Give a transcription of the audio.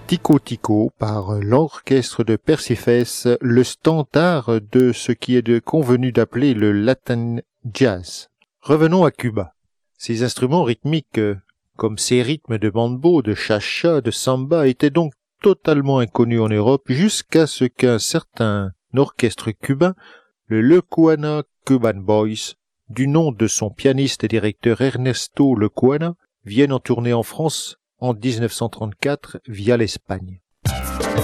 Tico Tico par l'orchestre de Perséphèce, le standard de ce qui est convenu d'appeler le Latin Jazz. Revenons à Cuba. Ces instruments rythmiques, comme ces rythmes de mambo, de cha-cha, de samba, étaient donc totalement inconnus en Europe jusqu'à ce qu'un certain orchestre cubain, le Lecuona Cuban Boys, du nom de son pianiste et directeur Ernesto Lecuona, vienne en tournée en France en 1934 via l'Espagne.